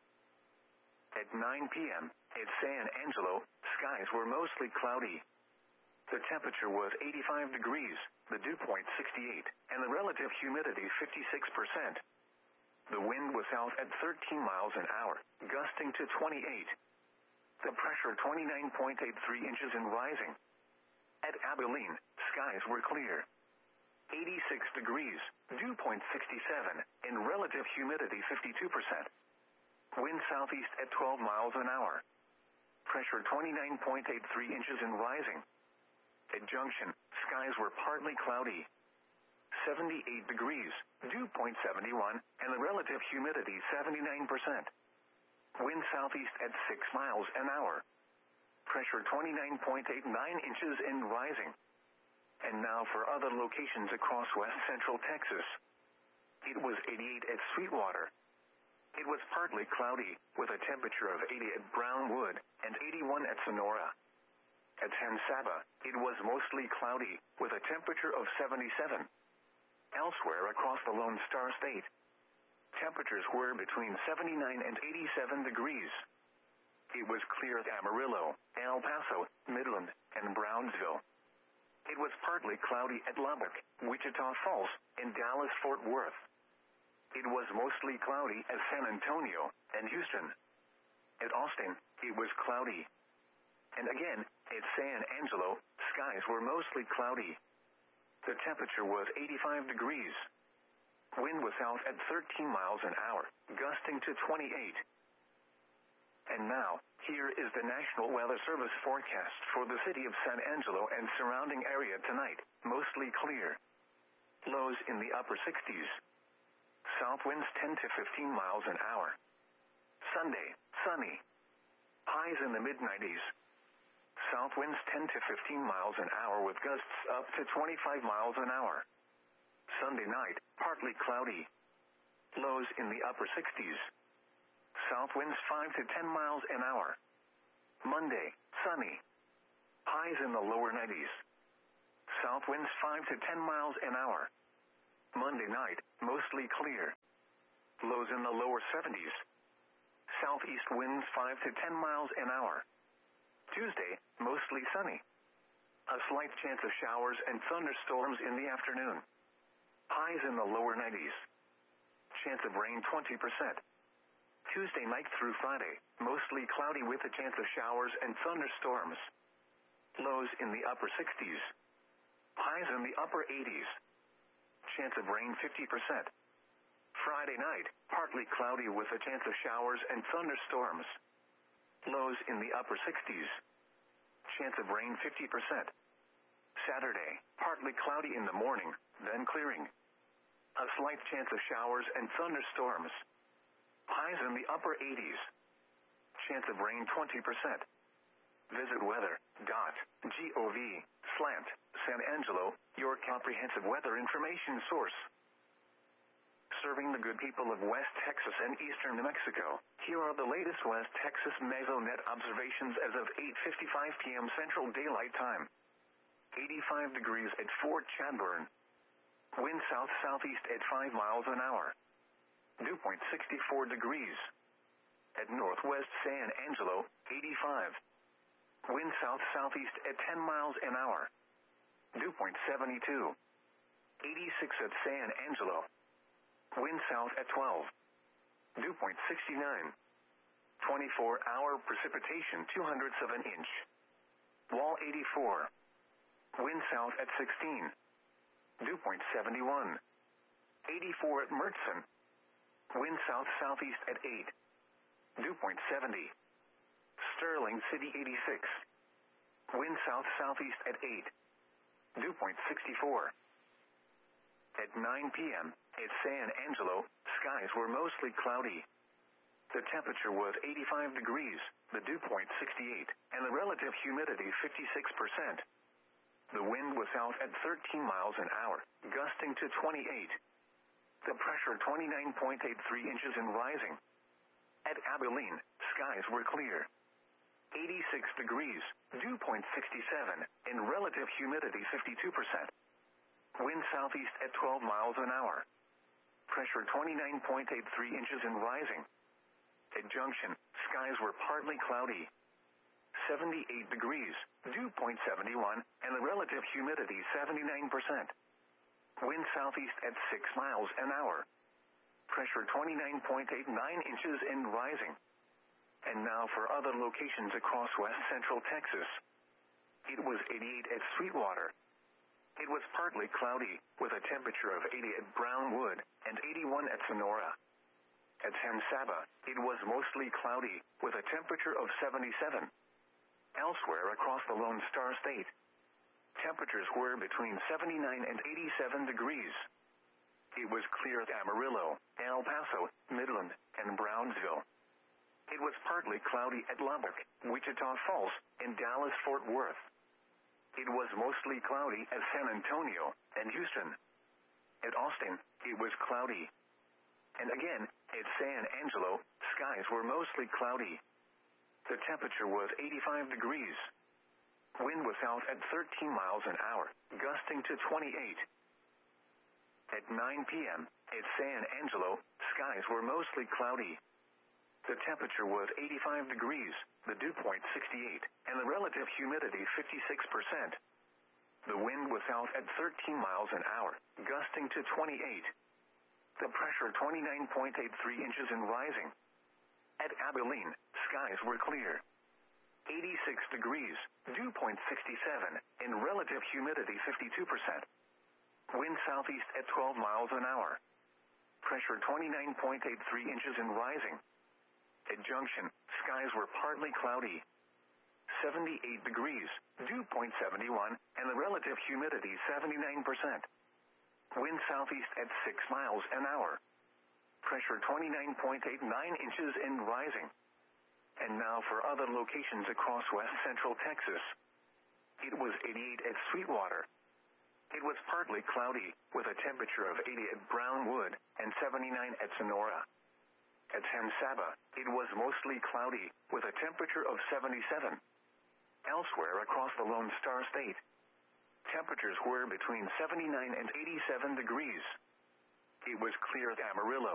At nine p.m., at San Angelo, skies were mostly cloudy. The temperature was eighty-five degrees, the dew point sixty-eight, and the relative humidity fifty-six percent. The wind was south at thirteen miles an hour, gusting to twenty-eight. The pressure twenty-nine point eight three inches and rising. At Abilene, skies were clear. eighty-six degrees, dew point sixty-seven, and relative humidity fifty-two percent. Wind southeast at twelve miles an hour. Pressure twenty-nine point eight three inches and rising. At Junction, skies were partly cloudy. seventy-eight degrees, dew point seventy-one, and the relative humidity seventy-nine percent. Wind southeast at six miles an hour. Pressure twenty-nine point eight nine inches and rising. And now for other locations across west central Texas. It was eighty-eight at Sweetwater. It was partly cloudy, with a temperature of eighty at Brownwood and eighty-one at Sonora. At San Saba, it was mostly cloudy, with a temperature of seventy-seven. Elsewhere across the Lone Star State, temperatures were between seventy-nine and eighty-seven degrees. It was clear at Amarillo, El Paso, Midland, and Brownsville. It was partly cloudy at Lubbock, Wichita Falls, and Dallas-Fort Worth. It was mostly cloudy at San Antonio and Houston. At Austin, it was cloudy. And again, at San Angelo, skies were mostly cloudy. The temperature was eighty-five degrees. Wind was south at thirteen miles an hour, gusting to twenty-eight. And now, here is the National Weather Service forecast for the city of San Angelo and surrounding area tonight. Mostly clear. Lows in the upper sixties. South winds ten to fifteen miles an hour. Sunday, sunny. Highs in the mid nineties. South winds ten to fifteen miles an hour with gusts up to twenty-five miles an hour. Sunday night, partly cloudy. Lows in the upper sixties. South winds five to ten miles an hour. Monday, sunny. Highs in the lower nineties. South winds five to ten miles an hour. Monday night, mostly clear. Lows in the lower seventies. Southeast winds five to ten miles an hour. Tuesday, mostly sunny. A slight chance of showers and thunderstorms in the afternoon. Highs in the lower nineties. Chance of rain twenty percent. Tuesday night through Friday, mostly cloudy with a chance of showers and thunderstorms. Lows in the upper sixties. Highs in the upper eighties. Chance of rain fifty percent. Friday night, partly cloudy with a chance of showers and thunderstorms. Lows in the upper sixties. Chance of rain fifty percent. Saturday, partly cloudy in the morning, then clearing. A slight chance of showers and thunderstorms. Highs in the upper eighties. Chance of rain twenty percent. Visit weather dot gov slant San Angelo, your comprehensive weather information source. Serving the good people of West Texas and eastern New Mexico, here are the latest West Texas Mesonet observations as of eight fifty-five p.m. Central Daylight Time. eighty-five degrees at Fort Chadbourne. Wind south-southeast at five miles an hour. Dew point sixty-four degrees. At Northwest San Angelo, eighty-five. Wind south-southeast at ten miles an hour. Dew point seventy-two. eighty-six at San Angelo. Wind south at twelve. Dew point sixty-nine. twenty-four hour precipitation two hundredths of an inch. Wall eighty-four. Wind south at sixteen. Dew point seventy-one. eighty-four at Murchison. Wind south-southeast at eight. Dew point seventy. Sterling City eighty-six. Wind south-southeast at eight. Dew point sixty-four. At nine p.m., at San Angelo, skies were mostly cloudy. The temperature was eighty-five degrees, the dew point sixty-eight, and the relative humidity fifty-six percent. The wind was south at thirteen miles an hour, gusting to twenty-eight. The pressure twenty-nine point eight three inches and rising. At Abilene, skies were clear. eighty-six degrees, dew point sixty-seven, and relative humidity fifty-two percent. Wind southeast at twelve miles an hour. Pressure twenty-nine point eight three inches and rising. At Junction, skies were partly cloudy. seventy-eight degrees, dew point seventy-one, and the relative humidity seventy-nine percent. Wind southeast at six miles an hour. Pressure twenty-nine point eight nine inches and rising. And now for other locations across west central Texas. It was eighty-eight at Sweetwater. It was partly cloudy, with a temperature of eighty at Brownwood, and eighty-one at Sonora. At San Saba, it was mostly cloudy, with a temperature of seventy-seven. Elsewhere across the Lone Star State, temperatures were between seventy-nine and eighty-seven degrees. It was clear at Amarillo, El Paso, Midland, and Brownsville. It was partly cloudy at Lubbock, Wichita Falls, and Dallas-Fort Worth. It was mostly cloudy at San Antonio and Houston. At Austin, it was cloudy. And again, at San Angelo, skies were mostly cloudy. The temperature was eighty-five degrees. Wind was south at thirteen miles an hour, gusting to twenty-eight. At nine p.m., at San Angelo, skies were mostly cloudy. The temperature was eighty-five degrees, the dew point sixty-eight, and the relative humidity fifty-six percent. The wind was south at thirteen miles an hour, gusting to twenty-eight. The pressure twenty-nine point eight three inches and rising. At Abilene, skies were clear. eighty-six degrees, dew point sixty-seven, and relative humidity fifty-two percent. Wind southeast at twelve miles an hour. Pressure twenty-nine point eight three inches and rising. At Junction, skies were partly cloudy. seventy-eight degrees, dew point seventy-one, and the relative humidity seventy-nine percent. Wind southeast at six miles an hour. Pressure twenty-nine point eight nine inches and rising. And now for other locations across west central Texas. It was eighty-eight at Sweetwater. It was partly cloudy, with a temperature of eighty at Brownwood, and seventy-nine at Sonora. At San Saba, it was mostly cloudy, with a temperature of seventy-seven. Elsewhere across the Lone Star State, temperatures were between seventy-nine and eighty-seven degrees. It was clear at Amarillo.